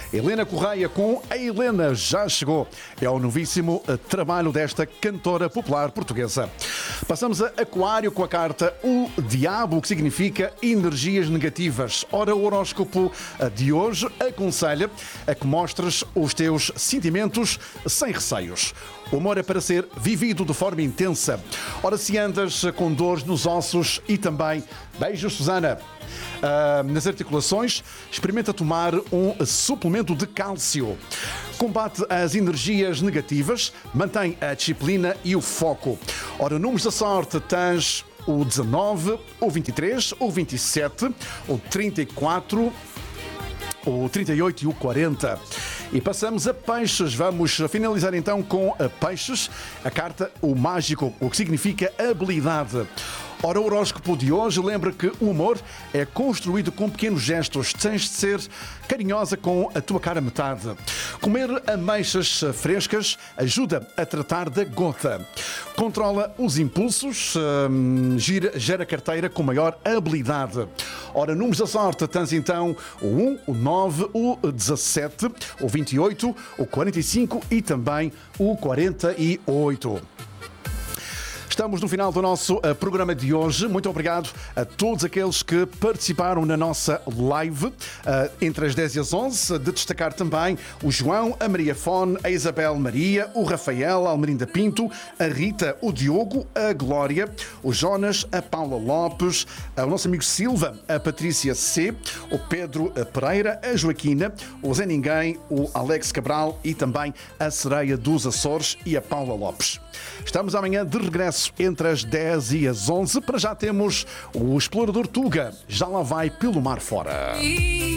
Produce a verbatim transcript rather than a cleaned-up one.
Helena Correia com A Helena Já Chegou. É o novíssimo trabalho desta cantora popular portuguesa. Passamos a Aquário com a carta O Diabo, que significa energias negativas. Ora, o horóscopo de hoje aconselha a que mostres os teus sentimentos sem receios. O amor é para ser vivido de forma intensa. Ora, se andas com dores nos ossos e também, beijo Susana, uh, nas articulações, experimenta tomar um suplemento de cálcio. Combate as energias negativas, mantém a disciplina e o foco. Ora, números da sorte tens o dezanove, o vinte e três, o vinte e sete, o trinta e quatro, o trinta e oito e o quarenta. E passamos a peixes. Vamos finalizar então com a peixes. A carta O Mágico, o que significa habilidade. Ora, o horóscopo de hoje lembra que o amor é construído com pequenos gestos. Tens de ser carinhosa com a tua cara metade. Comer ameixas frescas ajuda a tratar da gota. Controla os impulsos, hum, gira, gera carteira com maior habilidade. Ora, números da sorte, tens então o um, o nove, o dezassete, o vinte e oito, o quarenta e cinco e também o quarenta e oito. Estamos no final do nosso uh, programa de hoje. Muito obrigado a todos aqueles que participaram na nossa live uh, entre as dez e as onze. De destacar também o João, a Maria Fone, a Isabel Maria, o Rafael, a Almerinda Pinto, a Rita, o Diogo, a Glória, o Jonas, a Paula Lopes, o nosso amigo Silva, a Patrícia C, o Pedro Pereira, a Joaquina, o Zé Ninguém, o Alex Cabral e também a Sereia dos Açores e a Paula Lopes. Estamos amanhã de regresso entre as dez e as onze. Para já temos o Explorador Tuga. Já lá vai pelo mar fora.